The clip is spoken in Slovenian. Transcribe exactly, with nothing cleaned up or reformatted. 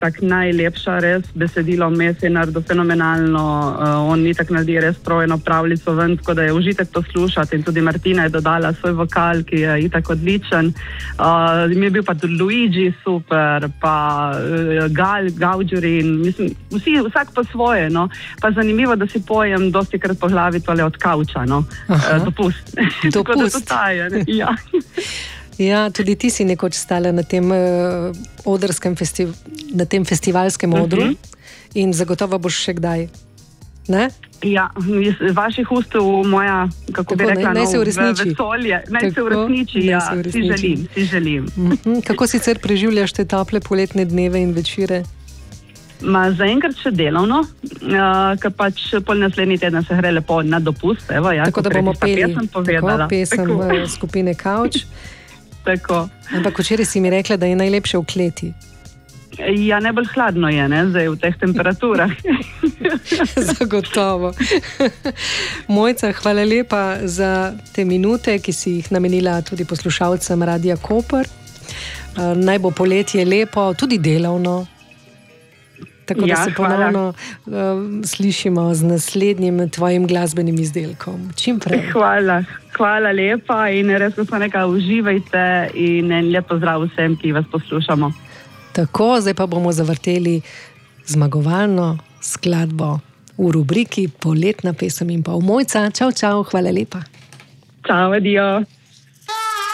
tak najlepša, res besedilo mes je naredil fenomenalno, uh, on itak naredi res strojno pravljico ven, tako da je užitek poslušati in tudi Martina je dodala svoj vokal, ki je itak odličen. Uh, mi je bil pa tudi Luigi super, pa uh, Gal, Gaudžurin, mislim, vsi, vsak po svoje, no. Pa zanimivo, da si pojem dosti krat po glavi tole od kavča, no. Uh, dopust. Dopust. Tako da to taje, ne? Ja. Ja, tudi ti si nekoč stala na tem uh, odrskem festi- na tem festivalskem odru uh-huh. in zagotovo boš še kdaj, ne? Ja, iz vaših ust v moja, kako Tako, bi rekla, naj, naj se no, uresniči. vesolje. Naj Tako, se uresniči, ja, se uresniči. si želim, si želim. Uh-huh. Kako sicer preživljaš te tople poletne dneve in večere? Ma zaenkrat še delovno, uh, ker pač pol naslednji teden se gre lepo na dopust, evo, ja, Tako da bomo peli, pesem povedala. tako, pesem Tako. skupine Kavč. Tako. Ampak včeraj si mi rekla, da je najlepše v kleti. Ja, najbolj hladno je, ne, zdaj v teh temperaturah. Zagotovo. Mojca, hvala lepa za te minute, ki si jih namenila tudi poslušalcem Radia Koper. Uh, naj bo poletje lepo, tudi delovno. Tako da Ja, se ponovno uh, slišimo z naslednjim tvojim glasbenim izdelkom. Čim prej. Hvala, hvala lepa in res, ko smo nekaj, uživajte in en lep pozdrav vsem, ki vas poslušamo. Tako, zdaj pa bomo zavrteli zmagovalno skladbo v rubriki Poletna pesem in pol. Mojca, čau, čau, hvala lepa. Čau, adijo.